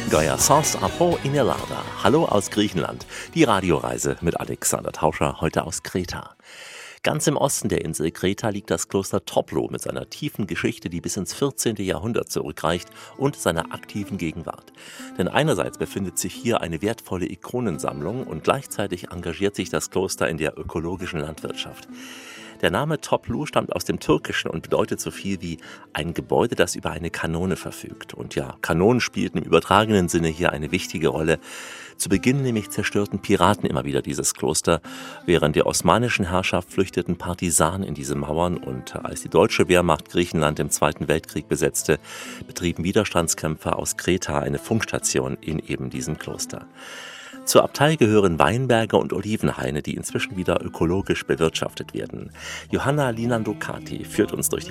Gaia Sans Apo in Elada. Hallo aus Griechenland. Die Radioreise mit Alexander Tauscher, heute aus Kreta. Ganz im Osten der Insel Kreta liegt das Kloster Toplo mit seiner tiefen Geschichte, die bis ins 14. Jahrhundert zurückreicht, und seiner aktiven Gegenwart. Denn einerseits befindet sich hier eine wertvolle Ikonensammlung und gleichzeitig engagiert sich das Kloster in der ökologischen Landwirtschaft. Der Name Toplu stammt aus dem Türkischen und bedeutet so viel wie ein Gebäude, das über eine Kanone verfügt. Und ja, Kanonen spielten im übertragenen Sinne hier eine wichtige Rolle. Zu Beginn nämlich zerstörten Piraten immer wieder dieses Kloster. Während der osmanischen Herrschaft flüchteten Partisanen in diese Mauern, und als die deutsche Wehrmacht Griechenland im Zweiten Weltkrieg besetzte, betrieben Widerstandskämpfer aus Kreta eine Funkstation in eben diesem Kloster. Zur Abtei gehören Weinberge und Olivenhaine, die inzwischen wieder ökologisch bewirtschaftet werden. Johanna Linandokati führt uns durch die